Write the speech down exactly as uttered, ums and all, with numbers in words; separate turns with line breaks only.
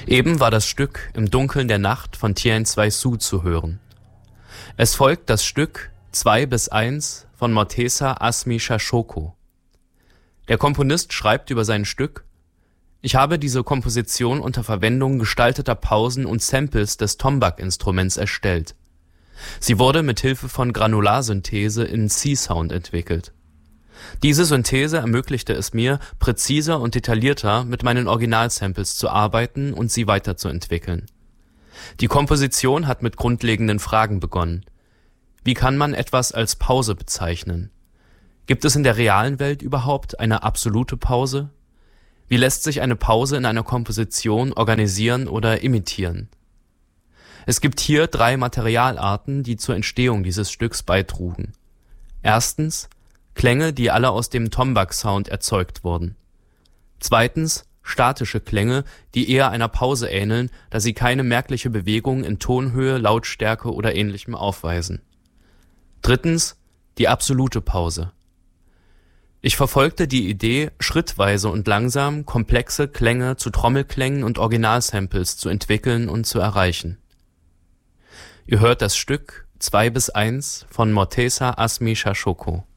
Eben war das Stück Im Dunkeln der Nacht von Tien Zwei Su zu hören. Es folgt das Stück zwei bis eins von Morteza Azmi Shashoko. Der Komponist schreibt über sein Stück: Ich habe diese Komposition unter Verwendung gestalteter Pausen und Samples des Tombak-Instruments erstellt. Sie wurde mit Hilfe von Granularsynthese in C-Sound entwickelt. Diese Synthese ermöglichte es mir, präziser und detaillierter mit meinen Originalsamples zu arbeiten und sie weiterzuentwickeln. Die Komposition hat mit grundlegenden Fragen begonnen. Wie kann man etwas als Pause bezeichnen? Gibt es in der realen Welt überhaupt eine absolute Pause? Wie lässt sich eine Pause in einer Komposition organisieren oder imitieren? Es gibt hier drei Materialarten, die zur Entstehung dieses Stücks beitrugen. Erstens Klänge, die alle aus dem Tombak-Sound erzeugt wurden. Zweitens statische Klänge, die eher einer Pause ähneln, da sie keine merkliche Bewegung in Tonhöhe, Lautstärke oder Ähnlichem aufweisen. Drittens die absolute Pause. Ich verfolgte die Idee, schrittweise und langsam komplexe Klänge zu Trommelklängen und Originalsamples zu entwickeln und zu erreichen. Ihr hört das Stück zwei bis eins von Morteza Azmi Shashoko.